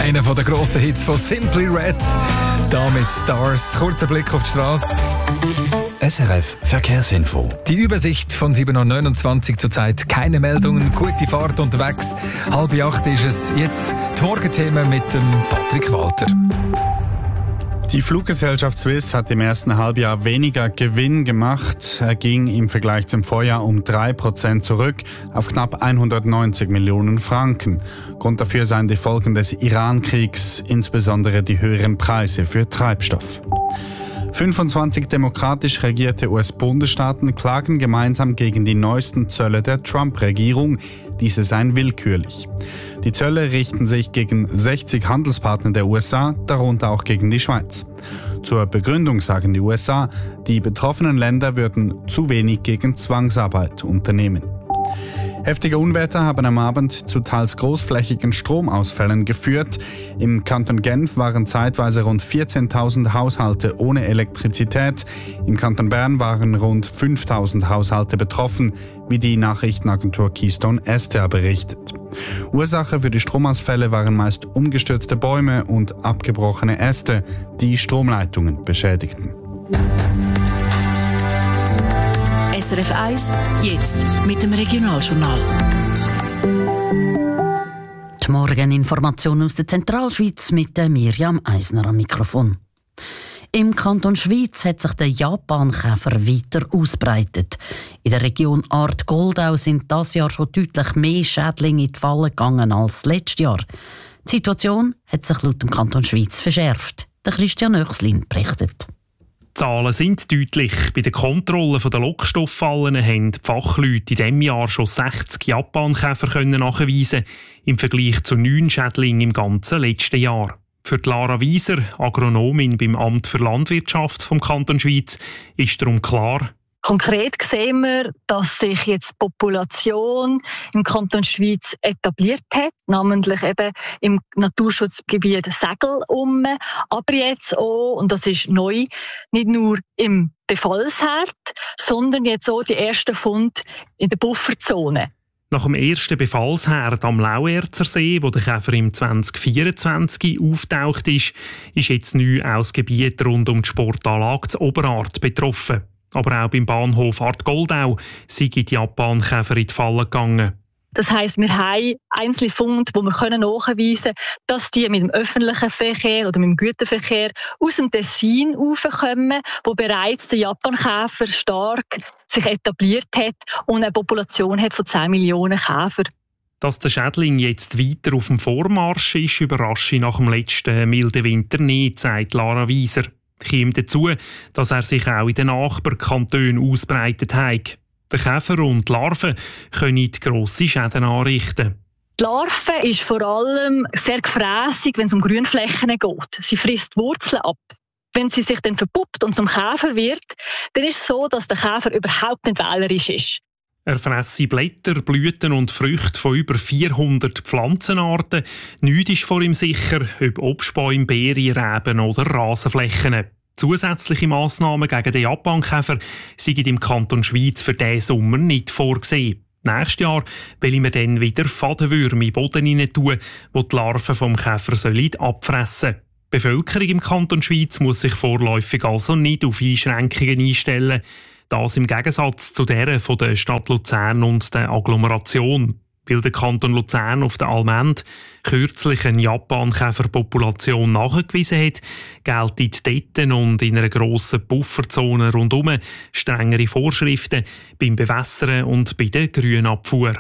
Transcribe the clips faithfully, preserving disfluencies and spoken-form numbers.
Einer der grossen Hits von Simply Red. Da mit Stars. Kurzer Blick auf die Straße. S R F Verkehrsinfo. Die Übersicht von sieben Uhr neunundzwanzig zurzeit. Keine Meldungen, gute Fahrt unterwegs. Halb acht ist es. Jetzt die Morgenthemen mit dem Patrick Walter. Die Fluggesellschaft Swiss hat im ersten Halbjahr weniger Gewinn gemacht. Er ging im Vergleich zum Vorjahr um drei Prozent zurück auf knapp hundertneunzig Millionen Franken. Grund dafür seien die Folgen des Iran-Kriegs, insbesondere die höheren Preise für Treibstoff. fünfundzwanzig demokratisch regierte U S-Bundesstaaten klagen gemeinsam gegen die neuesten Zölle der Trump-Regierung. Diese seien willkürlich. Die Zölle richten sich gegen sechzig Handelspartner der U S A, darunter auch gegen die Schweiz. Zur Begründung sagen die U S A, die betroffenen Länder würden zu wenig gegen Zwangsarbeit unternehmen. Heftige Unwetter haben am Abend zu teils großflächigen Stromausfällen geführt. Im Kanton Genf waren zeitweise rund vierzehntausend Haushalte ohne Elektrizität. Im Kanton Bern waren rund fünftausend Haushalte betroffen, wie die Nachrichtenagentur Keystone S T A berichtet. Ursache für die Stromausfälle waren meist umgestürzte Bäume und abgebrochene Äste, die Stromleitungen beschädigten. S R F eins, jetzt mit dem Regionaljournal. Die Morgeninformation aus der Zentralschweiz mit der Mirjam Eisner am Mikrofon. Im Kanton Schwyz hat sich der Japankäfer weiter ausbreitet. In der Region Art-Goldau sind dieses Jahr schon deutlich mehr Schädlinge in die Falle gegangen als letztes Jahr. Die Situation hat sich laut dem Kanton Schwyz verschärft. Der Christian Oechslin berichtet. Die Zahlen sind deutlich. Bei der Kontrolle der Lockstofffallen haben die Fachleute in diesem Jahr schon sechzig Japankäfer nachweisen, im Vergleich zu neun Schädlingen im ganzen letzten Jahr. Für Lara Wieser, Agronomin beim Amt für Landwirtschaft vom Kanton Schwyz, ist darum klar: Konkret sehen wir, dass sich jetzt die Population im Kanton Schwyz etabliert hat, namentlich eben im Naturschutzgebiet Segel um, aber jetzt auch, und das ist neu, nicht nur im Befallsherd, sondern jetzt auch die ersten Funde in der Bufferzone. Nach dem ersten Befallsherd am Lauerzer See, wo der Käfer im zwanzig vierundzwanzig auftaucht ist, ist jetzt neu auch das Gebiet rund um die Sportanlage zu Oberart betroffen. Aber auch beim Bahnhof Art-Goldau sind die Japankäfer in die Falle gegangen. Das heisst, wir haben einzelne Funde, wo wir nachweisen können, dass die mit dem öffentlichen Verkehr oder mit dem Güterverkehr aus dem Tessin raufkommen, wo bereits der Japankäfer stark sich etabliert hat und eine Population hat von zehn Millionen Käfer. Dass der Schädling jetzt weiter auf dem Vormarsch ist, überrascht nach dem letzten milden Winter nicht, sagt Lara Wieser. Kommt dazu, dass er sich auch in den Nachbarkantonen ausbreitet hat. Der Käfer und die Larven können grosse Schäden anrichten. Die Larve ist vor allem sehr gefrässig, wenn es um Grünflächen geht. Sie frisst Wurzeln ab. Wenn sie sich dann verpuppt und zum Käfer wird, dann ist es so, dass der Käfer überhaupt nicht wählerisch ist. Er fresse Blätter, Blüten und Früchte von über vierhundert Pflanzenarten. Nichts ist vor ihm sicher, ob Obstbäume, Beeren, Reben oder Rasenflächen. Zusätzliche Massnahmen gegen den Japankäfer sind im Kanton Schwyz für diesen Sommer nicht vorgesehen. Nächstes Jahr wollen wir dann wieder Fadenwürmer in den Boden hinein tun, die die Larven vom Käfer abfressen sollen. Die Bevölkerung im Kanton Schwyz muss sich vorläufig also nicht auf Einschränkungen einstellen. Das im Gegensatz zu der von der Stadt Luzern und der Agglomeration. Weil der Kanton Luzern auf der Allmend kürzlich eine Japankäferpopulation nachgewiesen hat, gelten dort und in einer grossen Pufferzone rundherum strengere Vorschriften beim Bewässern und bei der Grünabfuhr.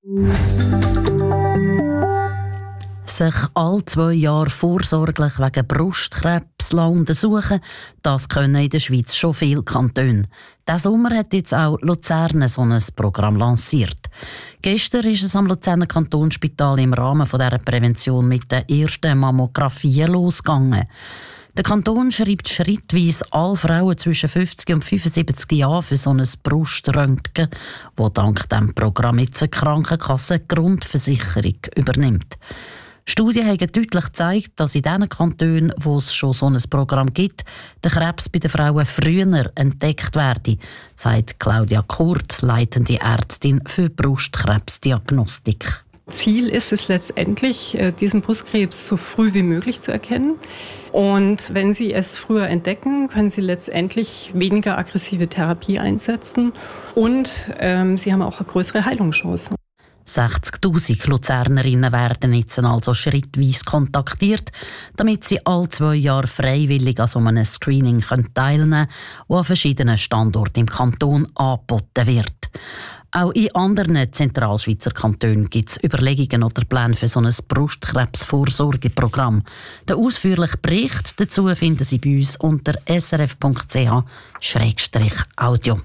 Sich alle zwei Jahre vorsorglich wegen Brustkrebs untersuchen, das können in der Schweiz schon viele Kantone. Diesen Sommer hat jetzt auch Luzern so ein Programm lanciert. Gestern ist es am Luzerner Kantonsspital im Rahmen dieser Prävention mit der ersten Mammographie losgegangen. Der Kanton schreibt schrittweise alle Frauen zwischen fünfzig und fünfundsiebzig Jahren für so ein Bruströntgen, das dank diesem Programm jetzt eine Krankenkasse Grundversicherung übernimmt. Studien haben deutlich gezeigt, dass in den Kantonen, wo es schon so ein Programm gibt, der Krebs bei den Frauen früher entdeckt werde, sagt Claudia Kurt, leitende Ärztin für Brustkrebsdiagnostik. Ziel ist es letztendlich, diesen Brustkrebs so früh wie möglich zu erkennen. Und wenn Sie es früher entdecken, können Sie letztendlich weniger aggressive Therapie einsetzen und ähm, Sie haben auch eine größere Heilungschance. sechzigtausend Luzernerinnen werden jetzt also schrittweise kontaktiert, damit sie alle zwei Jahre freiwillig an so einem Screening teilnehmen können, das an verschiedenen Standorten im Kanton angeboten wird. Auch in anderen Zentralschweizer Kantonen gibt es Überlegungen oder Pläne für so ein Brustkrebsvorsorgeprogramm. Den ausführlichen Bericht dazu finden Sie bei uns unter s r f punkt c h slash audio.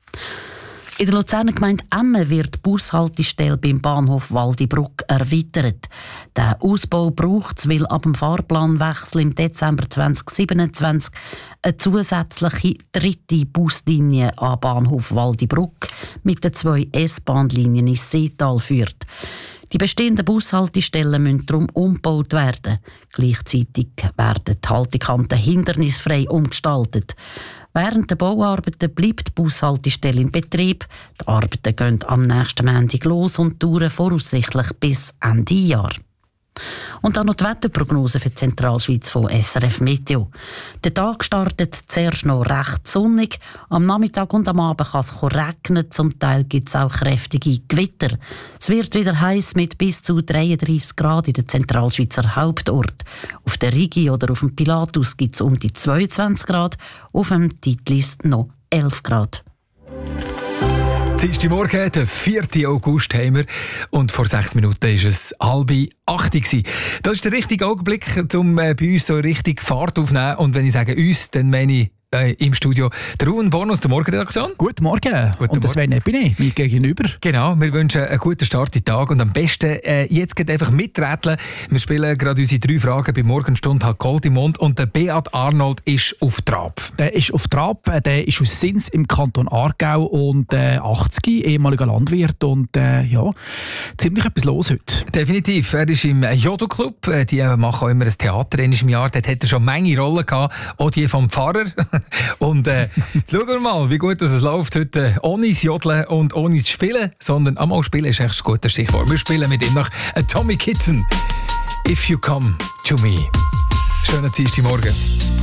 In der Luzerner Gemeinde Emmen wird die Bushaltestelle beim Bahnhof Waldibruck erweitert. Der Ausbau braucht es, weil ab dem Fahrplanwechsel im Dezember zwanzig siebenundzwanzig eine zusätzliche dritte Buslinie am Bahnhof Waldibruck mit den zwei S-Bahn-Linien ins Seetal führt. Die bestehenden Bushaltestellen müssen darum umgebaut werden. Gleichzeitig werden die Haltekanten hindernisfrei umgestaltet. Während der Bauarbeiten bleibt die Bushaltestelle in Betrieb. Die Arbeiten gehen am nächsten Montag los und dauern voraussichtlich bis Ende Jahr. Und dann noch die Wetterprognose für die Zentralschweiz von S R F Meteo. Der Tag startet zuerst noch recht sonnig. Am Nachmittag und am Abend kann es regnen. Zum Teil gibt es auch kräftige Gewitter. Es wird wieder heiß mit bis zu dreiunddreissig Grad in den Zentralschweizer Hauptort. Auf der Rigi oder auf dem Pilatus gibt es um die zweiundzwanzig Grad. Auf dem Titlis noch elf Grad. Dienstag Morgen, den vierten August haben wir und vor sechs Minuten war es halb acht. Das ist der richtige Augenblick, um bei uns so richtig Fahrt aufzunehmen. Und wenn ich sage uns, dann meine ich äh, im Studio der Ruben Born aus der Morgenredaktion. Guten Morgen. Guten und das Sven Eppini, mir gegenüber. Genau, wir wünschen einen guten Start in den Tag und am besten äh, jetzt geht einfach miträtseln. Wir spielen gerade unsere drei Fragen bei Morgenstunde hat Gold im Mund und der Beat Arnold ist auf Trab. Der ist auf Trab, der ist aus Sins im Kanton Aargau und äh, achtzig, ehemaliger Landwirt und äh, ja, ziemlich etwas los heute. Definitiv, er ist im Jodo-Club, die machen auch immer ein Theater in einem Jahr, dort hat er schon Menge Rollen gehabt, auch die vom Pfarrer. Und äh, schauen wir mal, wie gut es läuft heute, ohne das Jodeln und ohne das Spielen, sondern einmal spielen ist echt ein guter Stichwort. Wir spielen mit ihm nach Tommy Kitson. If You Come To Me. Schönen Dienstagmorgen.